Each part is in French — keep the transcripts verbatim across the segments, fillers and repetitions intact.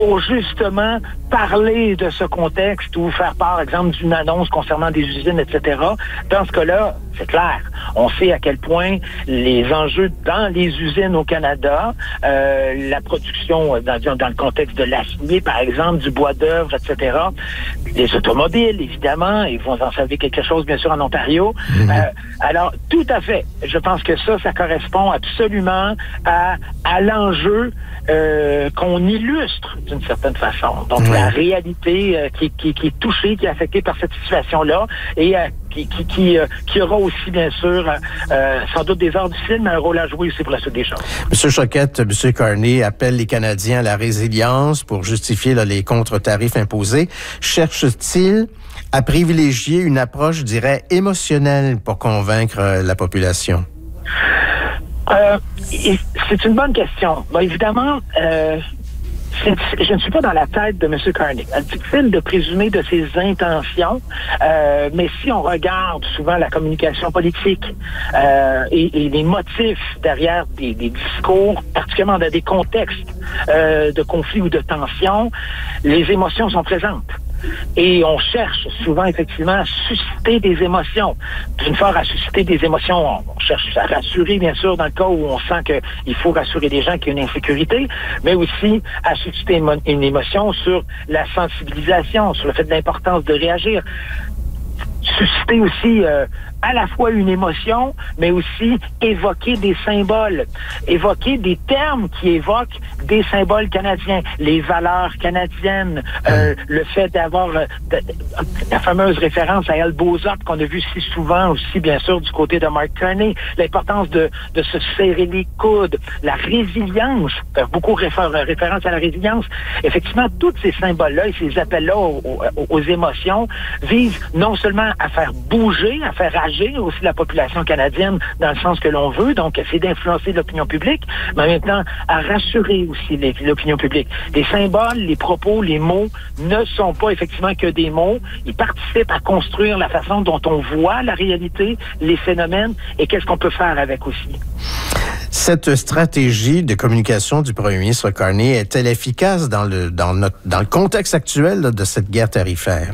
pour justement parler de ce contexte ou faire part, par exemple, d'une annonce concernant des usines, et cetera. Dans ce cas-là, c'est clair. On sait à quel point les enjeux dans les usines au Canada, euh, la production dans, dans le contexte de l'acier, par exemple, du bois d'œuvre, et cetera, les automobiles, évidemment, et vous en savez quelque chose, bien sûr, en Ontario. Mmh. Euh, alors, tout à fait. Je pense que ça, ça correspond absolument à, à l'enjeu euh, qu'on illustre d'une certaine façon. Donc, mmh. la réalité euh, qui, qui, qui est touchée, qui est affectée par cette situation-là et euh, qui, qui, qui, euh, qui aura aussi, bien sûr, euh, sans doute des heures difficiles, mais un rôle à jouer aussi pour la suite des choses. M. Choquette, M. Carney appelle les Canadiens à la résilience pour justifier là, les contre-tarifs imposés. Cherche-t-il à privilégier une approche, je dirais, émotionnelle pour convaincre euh, la population? Euh, c'est une bonne question. Bon, évidemment, euh, c'est, je ne suis pas dans la tête de M. Carney. C'est difficile de présumer de ses intentions, euh, mais si on regarde souvent la communication politique euh, et, et les motifs derrière des, des discours, particulièrement dans des contextes euh, de conflit ou de tension, les émotions sont présentes. Et on cherche souvent, effectivement, à susciter des émotions. D'une part, à susciter des émotions, on cherche à rassurer, bien sûr, dans le cas où on sent qu'il faut rassurer des gens qu'il y a une insécurité, mais aussi à susciter une émotion sur la sensibilisation, sur le fait de l'importance de réagir. Susciter aussi euh, à la fois une émotion, mais aussi évoquer des symboles, évoquer des termes qui évoquent des symboles canadiens, les valeurs canadiennes, euh, le fait d'avoir euh, de, de, la fameuse référence à El Beaux-Arts qu'on a vu si souvent aussi, bien sûr, du côté de Mark Carney, l'importance de, de se serrer les coudes, la résilience, faire beaucoup réfé- référence à la résilience. Effectivement, tous ces symboles-là et ces appels-là aux, aux, aux émotions visent non seulement à faire bouger, à faire agir aussi la population canadienne dans le sens que l'on veut, donc essayer d'influencer l'opinion publique, mais maintenant à rassurer aussi les, l'opinion publique. Les symboles, les propos, les mots ne sont pas effectivement que des mots. Ils participent à construire la façon dont on voit la réalité, les phénomènes et qu'est-ce qu'on peut faire avec aussi. Cette stratégie de communication du premier ministre Carney est-elle efficace dans le, dans notre, dans le contexte actuel là, de cette guerre tarifaire?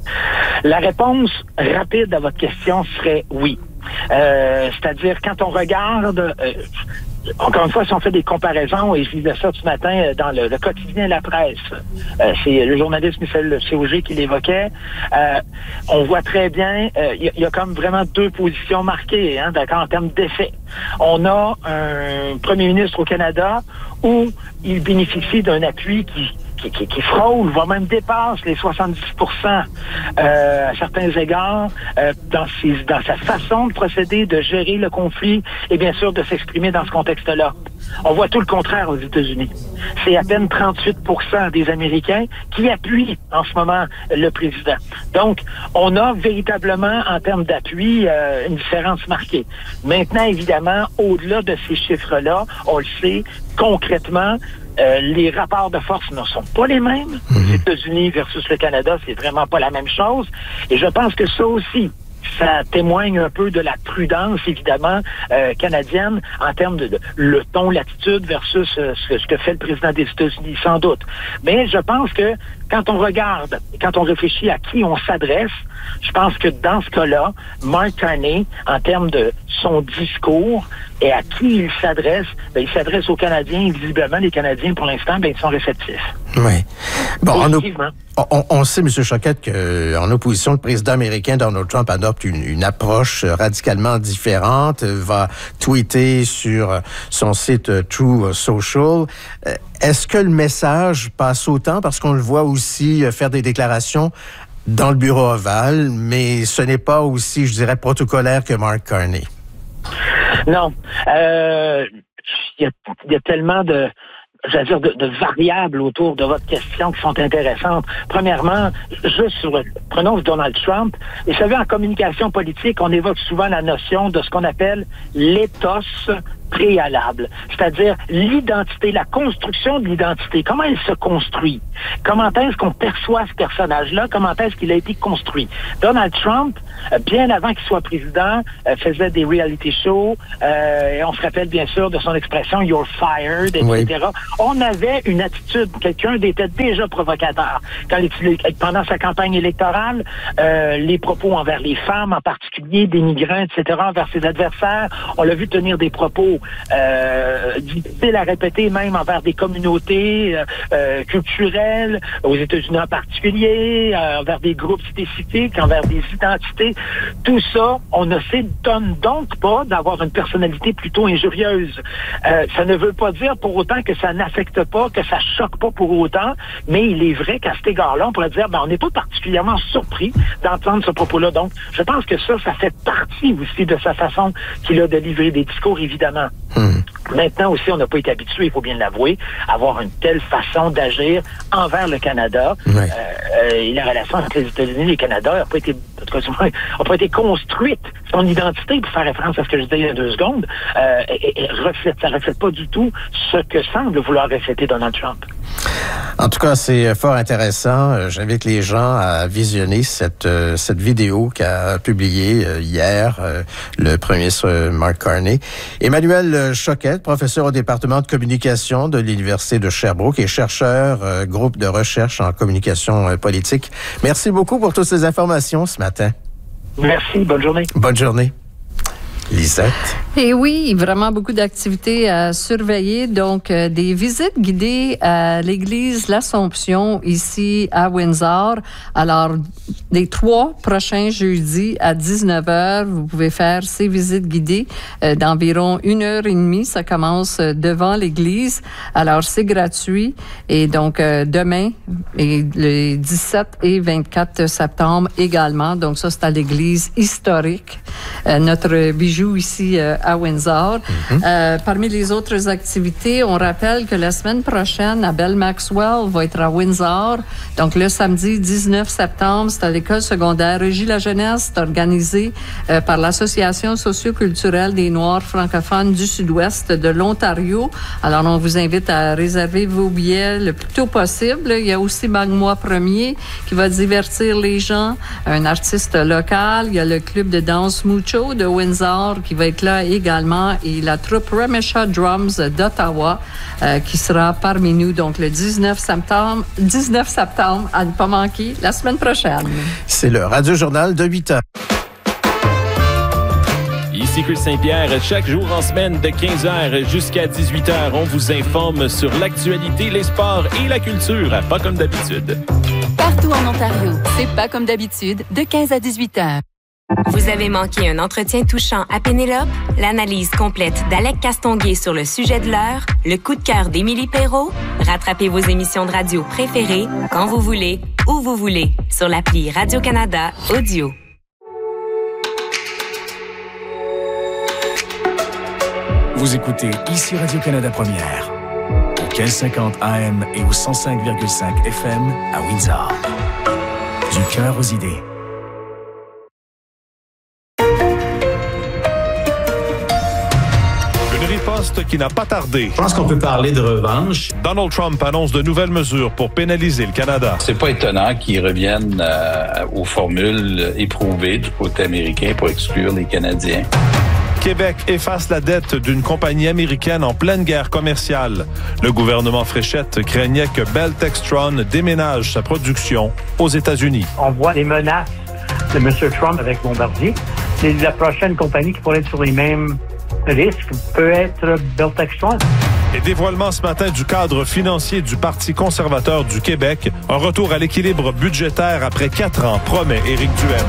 La réponse rapide à votre question serait oui. Euh, c'est-à-dire, quand on regarde, euh, encore une fois, si on fait des comparaisons, et je lisais ça ce matin dans le, le quotidien La Presse, euh, c'est le journaliste Michel Sauger qui l'évoquait, euh, on voit très bien, il euh, y, y a comme vraiment deux positions marquées, hein, d'accord, en termes d'effet. On a un premier ministre au Canada où il bénéficie d'un appui qui Qui, qui, qui frôle, voire même dépasse les soixante-dix pour cent euh, à certains égards euh, dans, ses, dans sa façon de procéder, de gérer le conflit et bien sûr de s'exprimer dans ce contexte-là. On voit tout le contraire aux États-Unis. C'est à peine trente-huit pour cent des Américains qui appuient en ce moment le président. Donc, on a véritablement, en termes d'appui, euh, une différence marquée. Maintenant, évidemment, au-delà de ces chiffres-là, on le sait, concrètement, Euh, les rapports de force ne sont pas les mêmes. Mm-hmm. Les États-Unis versus le Canada, c'est vraiment pas la même chose. Et je pense que ça aussi, ça témoigne un peu de la prudence, évidemment, euh, canadienne en termes de, de le ton, l'attitude versus euh, ce, ce que fait le président des États-Unis, sans doute. Mais je pense que quand on regarde, quand on réfléchit à qui on s'adresse, je pense que dans ce cas-là, Mark Carney, en termes de son discours et à qui il s'adresse, ben, il s'adresse aux Canadiens et visiblement, les Canadiens, pour l'instant, ben, ils sont réceptifs. Oui. Bon, on, on, on sait, M. Choquette, qu'en opposition, le président américain Donald Trump adopte une, une approche radicalement différente, va tweeter sur son site True Social. Est-ce que le message passe autant? Parce qu'on le voit aussi faire des déclarations dans le bureau ovale, mais ce n'est pas aussi, je dirais, protocolaire que Mark Carney. Non. Euh, il y a, il y a tellement de... j'allais dire, de, de variables autour de votre question qui sont intéressantes. Premièrement, juste sur, prenons Donald Trump. Et vous savez, en communication politique, on évoque souvent la notion de ce qu'on appelle l'éthos préalable, c'est-à-dire l'identité, la construction de l'identité, comment elle se construit, comment est-ce qu'on perçoit ce personnage-là, comment est-ce qu'il a été construit. Donald Trump, bien avant qu'il soit président, faisait des reality shows, euh, et on se rappelle bien sûr de son expression « you're fired », et cetera. Oui. On avait une attitude, quelqu'un était déjà provocateur. Quand il, pendant sa campagne électorale, euh, les propos envers les femmes, en particulier des migrants, et cetera, envers ses adversaires, on l'a vu tenir des propos Euh, difficile à répéter même envers des communautés euh, euh, culturelles, aux États-Unis en particulier, euh, envers des groupes spécifiques, envers des identités. Tout ça, on ne s'étonne donc pas d'avoir une personnalité plutôt injurieuse. Euh, ça ne veut pas dire pour autant que ça n'affecte pas, que ça choque pas pour autant, mais il est vrai qu'à cet égard-là, on pourrait dire, ben, on n'est pas particulièrement surpris d'entendre ce propos-là. Donc, je pense que ça, ça fait partie aussi de sa façon qu'il a de livrer des discours, évidemment. Mmh. Maintenant aussi, on n'a pas été habitué, il faut bien l'avouer, à avoir une telle façon d'agir envers le Canada. Ouais. Euh, et la relation entre les États-Unis et le Canada n'a pas été, en tout cas, n'a pas été construite. Son identité, pour faire référence à ce que je disais il y a deux secondes, euh, et, et reflète, ça ne reflète pas du tout ce que semble vouloir refléter Donald Trump. En tout cas, c'est fort intéressant. J'invite les gens à visionner cette euh, cette vidéo qu'a publiée euh, hier euh, le premier ministre Mark Carney. Emmanuel Choquette, professeur au département de communication de l'Université de Sherbrooke et chercheur euh, groupe de recherche en communication euh, politique. Merci beaucoup pour toutes ces informations ce matin. Merci. Bonne journée. Bonne journée. Lisette. Et oui, vraiment beaucoup d'activités à surveiller. Donc, euh, des visites guidées à l'église L'Assomption ici à Windsor. Alors, les trois prochains jeudis à dix-neuf heures, vous pouvez faire ces visites guidées euh, d'environ une heure et demie. Ça commence euh, devant l'église. Alors, c'est gratuit. Et donc, euh, demain, et les dix-sept et vingt-quatre septembre également. Donc, ça, c'est à l'église historique. Euh, notre bijou ici euh, à Windsor. Mm-hmm. Euh, parmi les autres activités, on rappelle que la semaine prochaine, Abel Maxwell va être à Windsor. Donc, le samedi dix-neuf septembre, c'est à l'école secondaire Régis La Jeunesse. C'est organisé euh, par l'Association socioculturelle des Noirs francophones du Sud-Ouest de l'Ontario. Alors, on vous invite à réserver vos billets le plus tôt possible. Il y a aussi Magmois Premier qui va divertir les gens, un artiste local. Il y a le club de danse Mucho de Windsor qui va être là également et la troupe Remesha Drums d'Ottawa euh, qui sera parmi nous donc le dix-neuf septembre, dix-neuf septembre à ne pas manquer la semaine prochaine. C'est le Radio Journal de huit heures. Ici Chris Saint-Pierre, chaque jour en semaine de quinze heures jusqu'à dix-huit heures, on vous informe sur l'actualité, les sports et la culture, pas comme d'habitude. Partout en Ontario, c'est pas comme d'habitude, de quinze à dix-huit heures. Vous avez manqué un entretien touchant à Pénélope? L'analyse complète d'Alec Castonguay sur le sujet de l'heure? Le coup de cœur d'Émilie Perrault? Rattrapez vos émissions de radio préférées quand vous voulez, où vous voulez, sur l'appli Radio-Canada Audio. Vous écoutez ici Radio-Canada Première, au quinze cinquante A M et au cent cinq virgule cinq F M à Windsor. Du cœur aux idées. Riposte qui n'a pas tardé. Je pense qu'on peut parler de revanche. Donald Trump annonce de nouvelles mesures pour pénaliser le Canada. C'est pas étonnant qu'ils reviennent euh, aux formules éprouvées du côté américain pour exclure les Canadiens. Québec efface la dette d'une compagnie américaine en pleine guerre commerciale. Le gouvernement Fréchette craignait que Bell Textron déménage sa production aux États-Unis. On voit les menaces de M. Trump avec Bombardier. C'est la prochaine compagnie qui pourrait être sur les mêmes risque peut être Bell Textron. Et dévoilement ce matin du cadre financier du Parti conservateur du Québec. Un retour à l'équilibre budgétaire après quatre ans, promet Éric Duhem.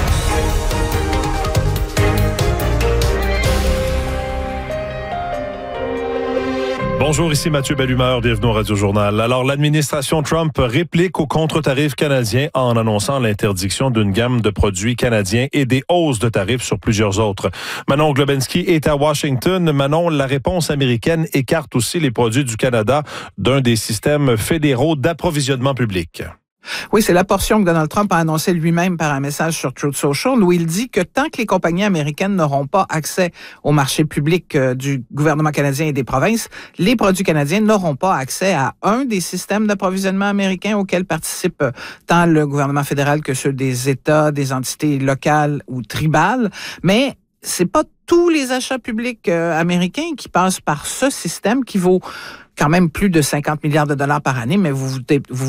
Bonjour, ici Mathieu Bellumeur, bienvenue au Radio Journal. Alors, l'administration Trump réplique aux contre-tarifs canadiens en annonçant l'interdiction d'une gamme de produits canadiens et des hausses de tarifs sur plusieurs autres. Manon Globensky est à Washington. Manon, la réponse américaine écarte aussi les produits du Canada d'un des systèmes fédéraux d'approvisionnement public. Oui, c'est la portion que Donald Trump a annoncée lui-même par un message sur Truth Social où il dit que tant que les compagnies américaines n'auront pas accès au marché public euh, du gouvernement canadien et des provinces, les produits canadiens n'auront pas accès à un des systèmes d'approvisionnement américains auxquels participent euh, tant le gouvernement fédéral que ceux des États, des entités locales ou tribales. Mais c'est pas tous les achats publics euh, américains qui passent par ce système qui vaut quand même plus de cinquante milliards de dollars par année, mais vous vous, vous